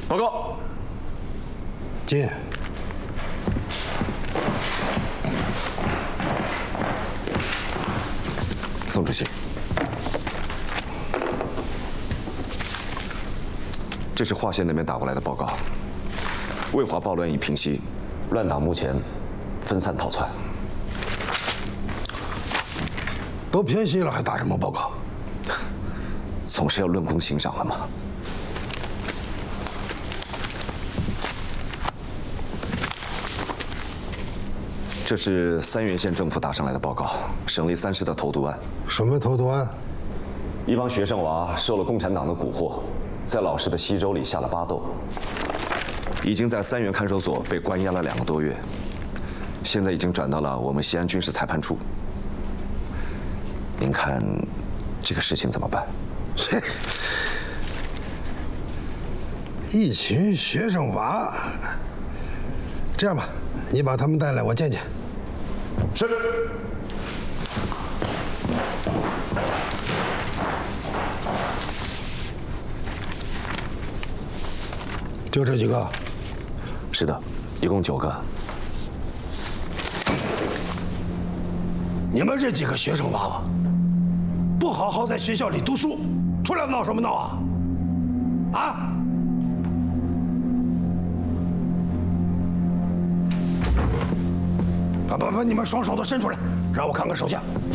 报告。 进。 宋主席，这是华县那边打过来的报告。渭华暴乱已平息，乱党目前分散逃窜。 都平息了，还打什么报告？ 总是要论功行赏的嘛。这是三原县政府打上来的报告，省立3市的投毒案。 什么投毒案？ 一帮学生娃受了共产党的蛊惑，在老师的西周里下了巴豆，已经在三原看守所被关押了2个多月，现在已经转到了我们西安军事裁判处。您看，这个事情怎么办？ 一群学生娃，这样吧，你把他们带来，我见见。 是。 就这几个？ 是的，一共9个。 你们这几个学生娃娃，不好好在学校里读书，出来闹什么闹啊？啊！把你们双手都伸出来，让我看看手相。